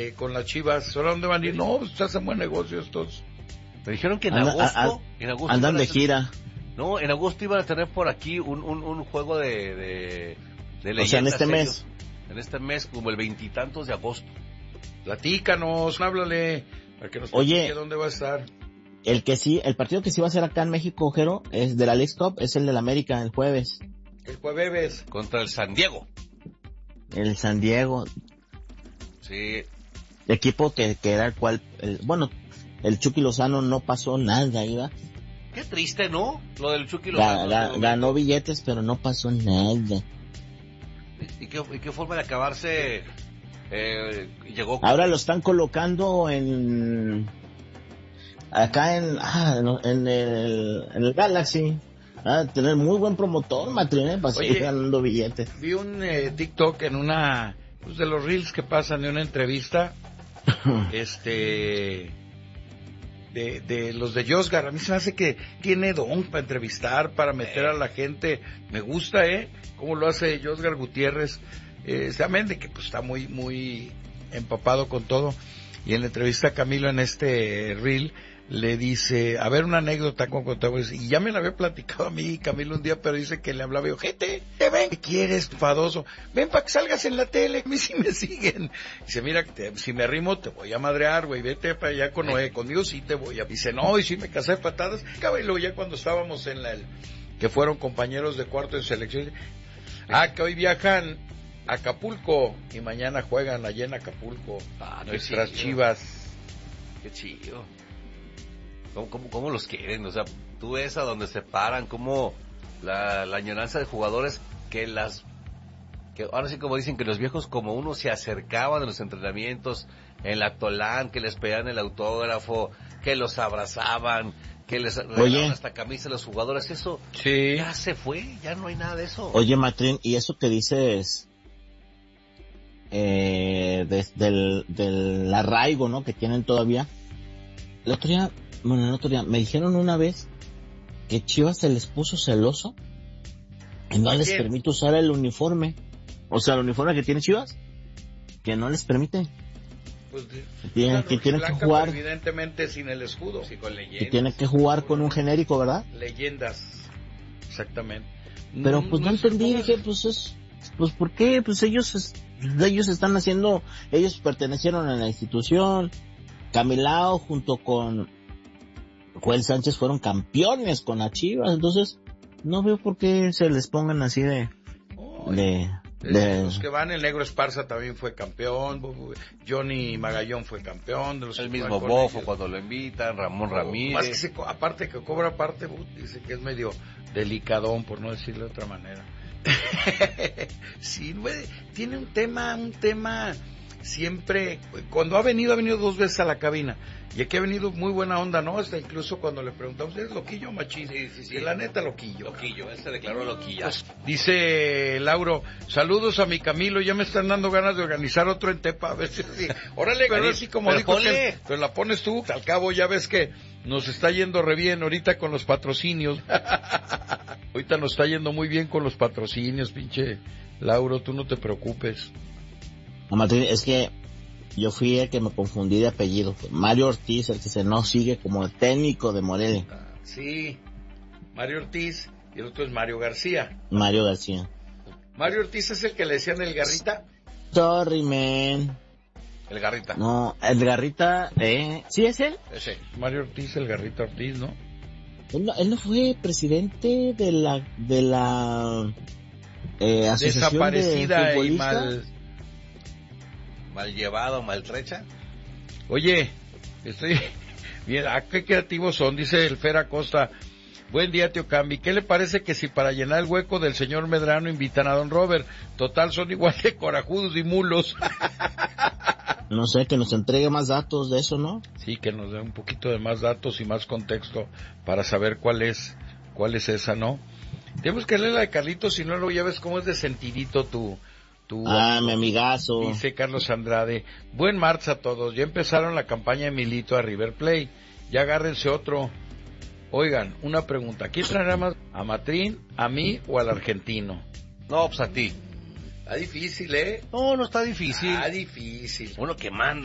con las Chivas. ¿Ahora dónde van a ir? No, pues hacen buen negocio estos. Me dijeron que en agosto andan de gira. No, en agosto iban a tener por aquí un juego de leyendas. O sea, en este mes. En este mes, como el 20 de agosto. Platícanos, háblale, para que nos platique dónde va a estar. El partido que sí va a ser acá en México, Jero, es de la Leagues Cup, es el del América, el jueves. El jueves. Contra el San Diego. El San Diego. Sí. Equipo que era el Chucky Lozano no pasó nada, ¿verdad? Qué triste, ¿no? Lo del Chucky Lozano. Ganó billetes, pero no pasó nada. ¿Y qué forma de acabarse llegó? Ahora lo están colocando acá en el Galaxy. Tener muy buen promotor, Matrín, para seguir ganando billetes. Vi un TikTok en una, pues de los reels que pasan de una entrevista, de los de Josgar. A mí se me hace que tiene don para entrevistar, para meter a la gente. Me gusta, cómo lo hace Josgar Gutiérrez. También de que pues está muy, muy empapado con todo. Y en la entrevista a Camilo en este reel, le dice, a ver, una anécdota con contamos, y ya me la había platicado a mí Camilo un día, pero dice que le hablaba, ojete, ven, ¿qué quieres, fadoso? Ven para que salgas en la tele, a mí sí me siguen. Dice, mira, si me arrimo te voy a madrear, güey, vete para allá con Noé, conmigo sí te voy a... Dice, no, y si me casé de patadas, y luego ya cuando estábamos en que fueron compañeros de cuarto de selección, que hoy viajan a Acapulco, y mañana juegan allá en Acapulco, nuestras Chivas. Qué chido. ¿Cómo los quieren? O sea, tú ves a donde se paran, como la añoranza de jugadores que ahora sí, como dicen, que los viejos como uno se acercaban a los entrenamientos en la Tolán, que les pedían el autógrafo, que los abrazaban, que les regalaban hasta camisa a los jugadores. Eso ya se fue, ya no hay nada de eso. Oye, Matrín, ¿y eso que dices del arraigo, ¿no?, que tienen todavía? El otro día me dijeron una vez que Chivas se les puso celoso y no les permite usar el uniforme. O sea, el uniforme que tiene Chivas, que no les permite. Pues, tienen que jugar, evidentemente sin el escudo. Sí, con leyendas. Y tienen que jugar con un genérico, ¿verdad? Leyendas, exactamente. Pero pues no entendí, dije, pues ¿por qué? Pues ellos están haciendo, ellos pertenecieron a la institución. Camilao junto con Joel Sánchez fueron campeones con las Chivas, entonces no veo por qué se les pongan así de los que van, el Negro Esparza también fue campeón, Johnny Magallón fue campeón, el mismo Bofo cuando lo invitan, Ramón Ramírez. Más que aparte que cobra aparte, dice que es medio delicadón, por no decirlo de otra manera. Sí, tiene un tema siempre, cuando ha venido 2 veces a la cabina, y aquí ha venido muy buena onda, ¿no? Hasta incluso cuando le preguntamos, ¿es loquillo, machín? Sí. La neta, loquillo, él se declaró loquillazo. Dice Lauro, saludos a mi Camilo, ya me están dando ganas de organizar otro en Tepa, a ver si... Órale, pero así como dijo que, pero la pones tú, al cabo ya ves que nos está yendo re bien ahorita con los patrocinios. Ahorita nos está yendo muy bien con los patrocinios, pinche Lauro, tú no te preocupes. Matrín, es que yo fui el que me confundí de apellido. Mario Ortiz, el que se nos sigue como el técnico de Morelia. Sí, Mario Ortiz, y el otro es Mario García. Mario García. Mario Ortiz es el que le decían el Garrita. Sorry, man. El Garrita. No, el Garrita, ¿sí es él? Ese, Mario Ortiz, el Garrita Ortiz, ¿no? Él no fue presidente de la asociación desaparecida de futbolistas. Mal llevado, maltrecha. Oye, estoy bien, qué creativos son, dice el Fer Acosta. Buen día, tío Cambi. ¿Qué le parece que si para llenar el hueco del señor Medrano invitan a don Robert? Total, son igual de corajudos y mulos. No sé, que nos entregue más datos de eso, ¿no? Sí, que nos dé un poquito de más datos y más contexto para saber cuál es esa, ¿no? Tenemos que leer la de Carlitos, si no, luego ya ves cómo es de sentidito tu mi amigazo. Dice Carlos Andrade, buen martes a todos, ya empezaron la campaña de Milito a River Plate, ya agárrense otro. Oigan, una pregunta, ¿quién traerá más? ¿A Matrín, a mí o al argentino? No, pues a ti. Está difícil, No está difícil. Está difícil. Uno que manda.